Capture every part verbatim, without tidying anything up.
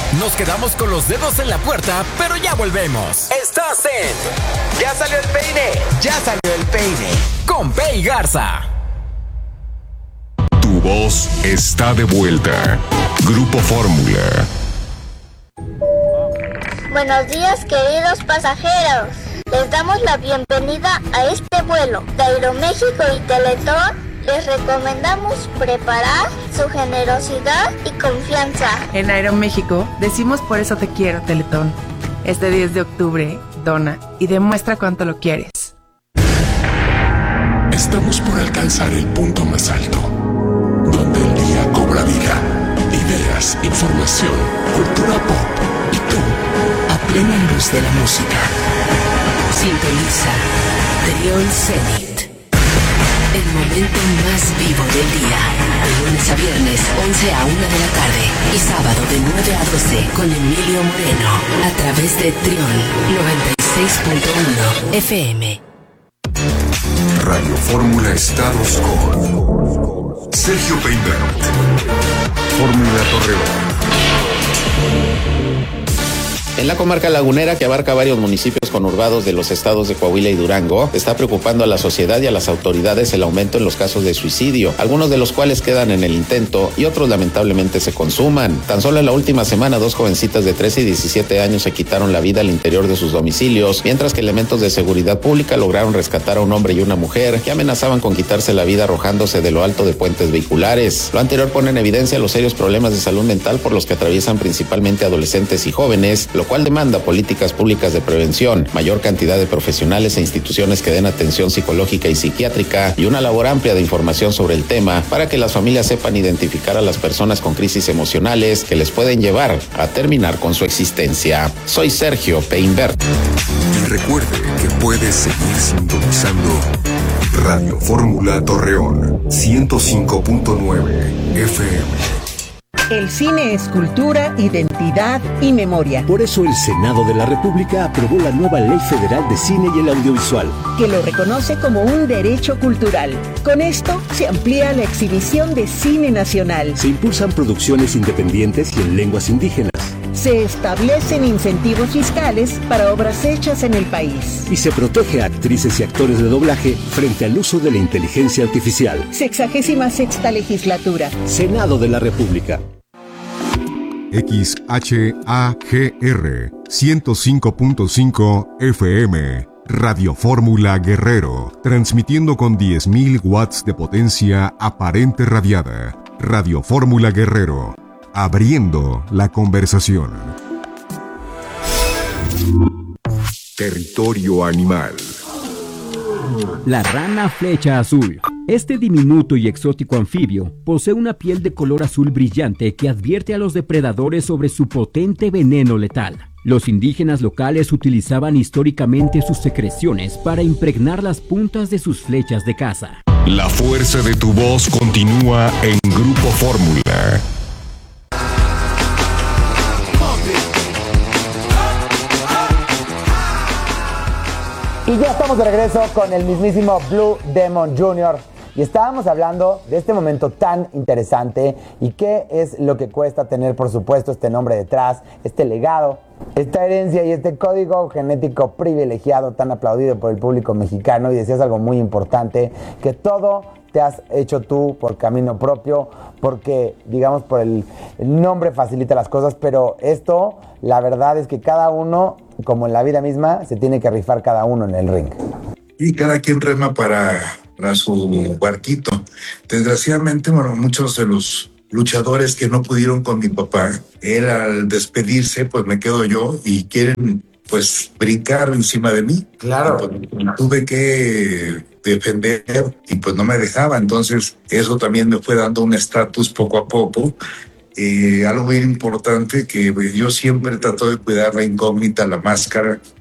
Nos quedamos con los dedos en la puerta, pero ya volvemos. Estás en Ya salió el peine. Ya salió el peine. Con Pei Garza. Tu voz está de vuelta. Grupo Fórmula. Buenos días, queridos pasajeros. Les damos la bienvenida a este vuelo de Aeroméxico y Teletón. Les recomendamos preparar su generosidad y confianza. En Aeroméxico decimos por eso te quiero, Teletón. Este diez de octubre, dona y demuestra cuánto lo quieres. Estamos por alcanzar el punto más alto, donde el día cobra vida, ideas, información, cultura pop y tú, a plena luz de la música. Sintoniza Trión Zenit. El momento más vivo del día. De lunes a viernes, once a una de la tarde. Y sábado de nueve a doce con Emilio Moreno. A través de Trión noventa y seis punto uno F M. Radio Fórmula Estados con Sergio Peinbert. Fórmula Torreón. En la comarca lagunera, que abarca varios municipios conurbados de los estados de Coahuila y Durango, está preocupando a la sociedad y a las autoridades el aumento en los casos de suicidio, algunos de los cuales quedan en el intento y otros lamentablemente se consuman. Tan solo en la última semana, dos jovencitas de trece y diecisiete años se quitaron la vida al interior de sus domicilios, mientras que elementos de seguridad pública lograron rescatar a un hombre y una mujer que amenazaban con quitarse la vida arrojándose de lo alto de puentes vehiculares. Lo anterior pone en evidencia los serios problemas de salud mental por los que atraviesan principalmente adolescentes y jóvenes, lo cual demanda políticas públicas de prevención, mayor cantidad de profesionales e instituciones que den atención psicológica y psiquiátrica y una labor amplia de información sobre el tema para que las familias sepan identificar a las personas con crisis emocionales que les pueden llevar a terminar con su existencia. Soy Sergio Peinbert. Y recuerde que puedes seguir sintonizando Radio Fórmula Torreón ciento cinco punto nueve F M. El cine es cultura, identidad y memoria. Por eso el Senado de la República aprobó la nueva Ley Federal de Cine y el Audiovisual, que lo reconoce como un derecho cultural. Con esto se amplía la exhibición de cine nacional. Se impulsan producciones independientes y en lenguas indígenas. Se establecen incentivos fiscales para obras hechas en el país. Y se protege a actrices y actores de doblaje frente al uso de la inteligencia artificial. Sexagésima sexta legislatura. Senado de la República. X H A G R ciento cinco punto cinco F M. Radio Fórmula Guerrero, transmitiendo con diez mil watts de potencia aparente radiada. Radio Fórmula Guerrero, abriendo la conversación. Territorio animal. La rana flecha azul. Este diminuto y exótico anfibio posee una piel de color azul brillante que advierte a los depredadores sobre su potente veneno letal. Los indígenas locales utilizaban históricamente sus secreciones para impregnar las puntas de sus flechas de caza. La fuerza de tu voz continúa en Grupo Fórmula. Y ya estamos de regreso con el mismísimo Blue Demon junior Y estábamos hablando de este momento tan interesante y qué es lo que cuesta tener, por supuesto, este nombre detrás, este legado, esta herencia y este código genético privilegiado tan aplaudido por el público mexicano. Y decías algo muy importante, que todo te has hecho tú por camino propio, porque, digamos, por el, el nombre facilita las cosas, pero esto, la verdad es que cada uno, como en la vida misma, se tiene que rifar cada uno en el ring. Y cada quien rema para, para su barquito. Desgraciadamente, bueno, muchos de los luchadores que no pudieron con mi papá, él al despedirse, pues me quedo yo y quieren, pues, brincar encima de mí. Claro. Pues, tuve que defender y pues no me dejaba. Entonces, eso también me fue dando un estatus poco a poco. Eh, algo bien importante que yo siempre trato de cuidar la incógnita, la máscara,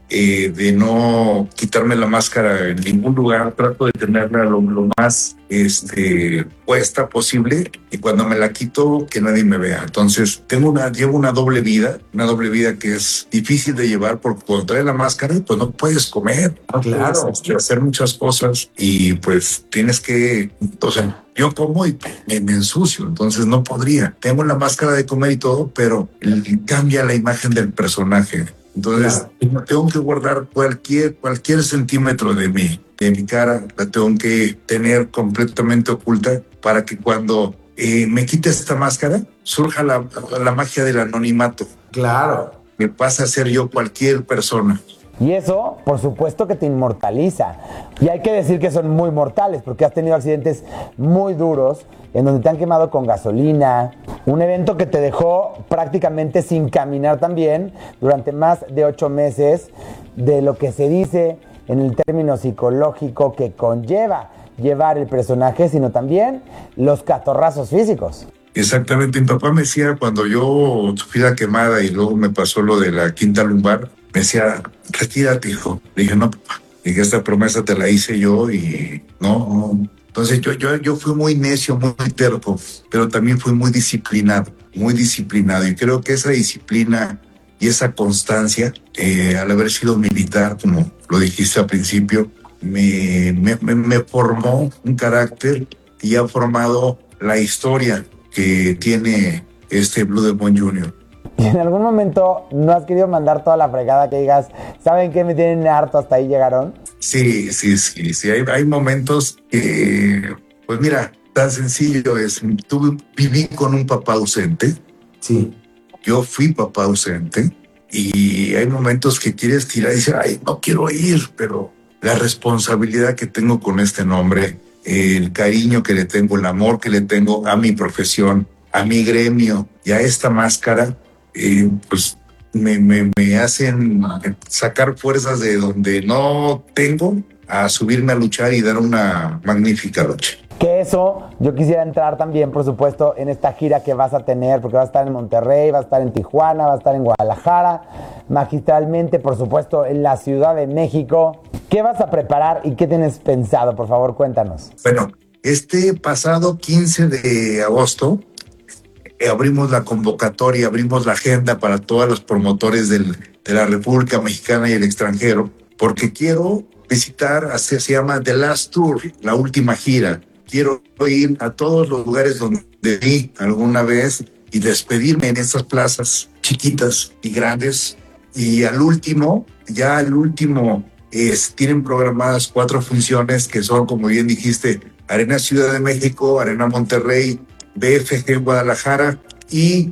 eh, de no quitarme la máscara en ningún lugar. Trato de tenerla lo, lo más este, puesta posible, y cuando me la quito, que nadie me vea. Entonces, tengo una, llevo una doble vida, una doble vida que es difícil de llevar, porque cuando traes la máscara, pues no puedes comer, no Claro. puedes este, hacer muchas cosas, y pues tienes que, o sea, yo como y me, me ensucio, entonces no podría. Tengo la máscara de comer y todo, pero cambia la imagen del personaje. Entonces, claro, tengo que guardar cualquier, cualquier centímetro de mí, de mi cara, la tengo que tener completamente oculta para que cuando eh, me quite esta máscara, surja la, la magia del anonimato. Claro. Me pasa a ser yo cualquier persona. Y eso, por supuesto que te inmortaliza. Y hay que decir que son muy mortales, porque has tenido accidentes muy duros, en donde te han quemado con gasolina, un evento que te dejó prácticamente sin caminar también durante más de ocho meses, de lo que se dice en el término psicológico que conlleva llevar el personaje, sino también los catorrazos físicos. Exactamente, mi papá me decía, cuando yo fui la quemada y luego me pasó lo de la quinta lumbar, me decía, retírate, hijo. Le dije, no, papá, dije, esta promesa te la hice yo y no, no. Entonces yo, yo, yo fui muy necio, muy terco, pero también fui muy disciplinado, muy disciplinado. Y creo que esa disciplina y esa constancia, eh, al haber sido militar, como lo dijiste al principio, me, me, me, me formó un carácter y ha formado la historia que tiene este Blue Demon junior ¿Y en algún momento no has querido mandar toda la fregada que digas, ¿saben qué? Me tienen harto, hasta ahí llegaron? Sí, sí, sí, sí. Hay, hay momentos que, pues mira, tan sencillo es. Tuve, viví con un papá ausente. Sí. Yo fui papá ausente y hay momentos que quieres tirar y decir, ay, no quiero ir, pero la responsabilidad que tengo con este nombre, el cariño que le tengo, el amor que le tengo a mi profesión, a mi gremio y a esta máscara, eh, pues me, me, me hacen sacar fuerzas de donde no tengo, a subirme a luchar y dar una magnífica lucha. Que eso, yo quisiera entrar también, por supuesto, en esta gira que vas a tener, porque vas a estar en Monterrey, vas a estar en Tijuana, vas a estar en Guadalajara, magistralmente, por supuesto, en la Ciudad de México. ¿Qué vas a preparar y qué tienes pensado? Por favor, cuéntanos. Bueno, este pasado quince de agosto eh, abrimos la convocatoria, abrimos la agenda para todos los promotores del, de la República Mexicana y el extranjero, porque quiero visitar, así se llama The Last Tour, la última gira. Quiero ir a todos los lugares donde vi alguna vez y despedirme en esas plazas chiquitas y grandes. Y al último, ya al último, es, tienen programadas cuatro funciones que son, como bien dijiste, Arena Ciudad de México, Arena Monterrey, B F G Guadalajara y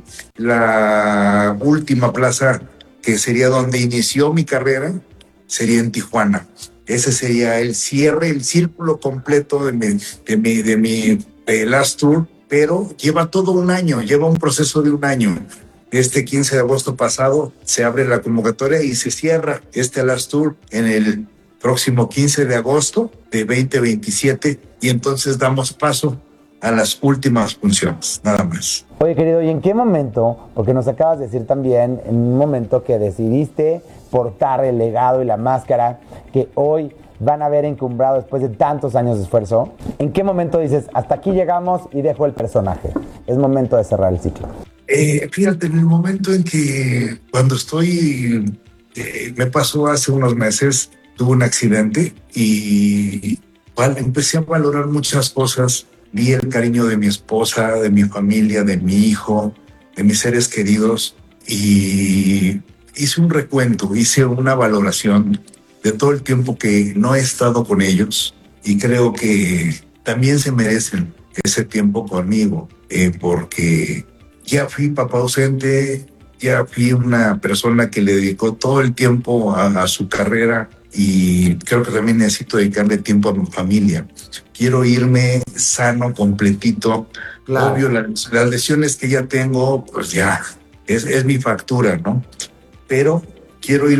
la última plaza que sería donde inició mi carrera, sería en Tijuana. Ese sería el cierre, el círculo completo de mi, de mi, de mi eh, Last Tour, pero lleva todo un año, lleva un proceso de un año. Este quince de agosto pasado se abre la convocatoria y se cierra este Last Tour en el próximo quince de agosto de veinte veintisiete y entonces damos paso a las últimas funciones, nada más. Oye, querido, ¿y en qué momento? Porque nos acabas de decir también en un momento que decidiste portar el legado y la máscara que hoy van a ver encumbrado después de tantos años de esfuerzo. ¿En qué momento dices, hasta aquí llegamos y dejo el personaje? Es momento de cerrar el ciclo. Eh, fíjate, en el momento en que cuando estoy, eh, me pasó hace unos meses, tuve un accidente y bueno, empecé a valorar muchas cosas. Vi el cariño de mi esposa, de mi familia, de mi hijo, de mis seres queridos y hice un recuento, hice una valoración de todo el tiempo que no he estado con ellos y creo que también se merecen ese tiempo conmigo, eh, porque ya fui papá ausente, ya fui una persona que le dedicó todo el tiempo a, a su carrera y creo que también necesito dedicarle tiempo a mi familia. Quiero irme sano, completito. Claro. Obvio, las, las lesiones que ya tengo, pues ya, es, es mi factura, ¿no? Pero quiero ir